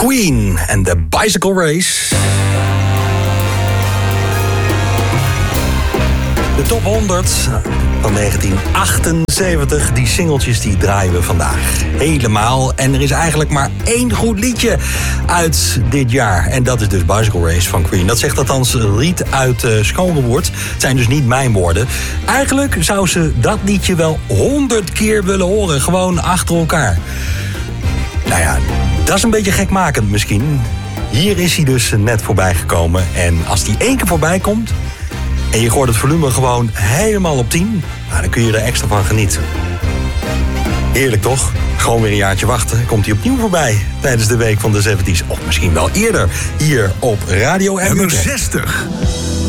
Queen en de Bicycle Race. De top 100 van 1978, die singeltjes die draaien we vandaag helemaal. En er is eigenlijk maar één goed liedje uit dit jaar. En dat is dus Bicycle Race van Queen. Dat zegt althans Riet uit Schoonrewoerd. Het zijn dus niet mijn woorden. Eigenlijk zou ze dat liedje wel 100 keer willen horen. Gewoon achter elkaar. Nou ja, dat is een beetje gekmakend misschien. Hier is hij dus net voorbij gekomen. En als die 1 keer voorbij komt en je gooit het volume gewoon helemaal op 10... nou, dan kun je er extra van genieten. Heerlijk toch? Gewoon weer een jaartje wachten. Komt hij opnieuw voorbij tijdens de week van de 70's. Of misschien wel eerder hier op Radio M. Nummer 60.